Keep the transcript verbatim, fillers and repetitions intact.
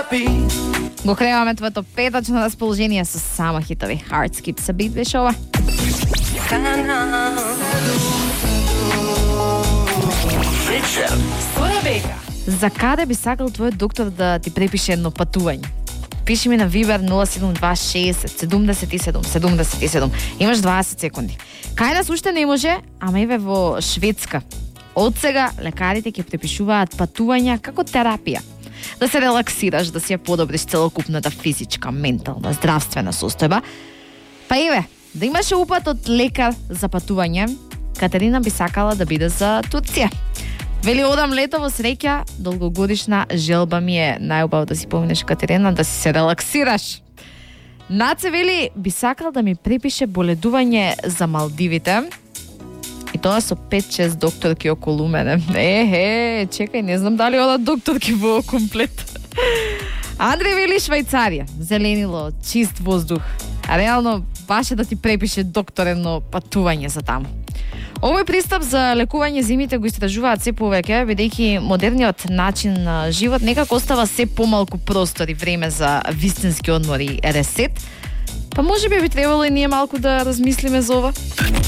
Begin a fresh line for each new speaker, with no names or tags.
Го креваме твоето петачно расположение со само хитови. Heart Skips a Beat беше ова. За каде би сакал твојот доктор да ти препише едно патување? Пиши ми на Viber нула седум два шеесет седумдесет и седум седумдесет и седум. Имаш дваесет секунди. Кај нас уште не може, ама еве во Шведска. Од сега лекарите ќе препишуваат патувања како терапија. Да се релаксираш, да си ја подобриш целокупната физичка, ментална, здравствена состојба. Па еве, да имаше упат од лекар за патување, Катерина би сакала да биде за Турција. Вели, одам лето во среќа, долгогодишна желба ми е најубаво да си поминеш, Катерина, да си се релаксираш. Наце вели, би сакал да ми препише боледување за Малдивите. И тоа со пет-шест докторки околу мене. Е, е, чекај, не знам дали одат докторки во комплет. Андре вели, Швајцарија, зеленило, чист воздух. А реално, баш е да ти препише докторено патување за таму. Овој пристап за лекување зимите го истражуваат се повеќе, бидејќи модерниот начин на живот некако остава се помалку простор и време за вистински одмор и ресет. Па може би би требало и ние малку да размислиме за ова.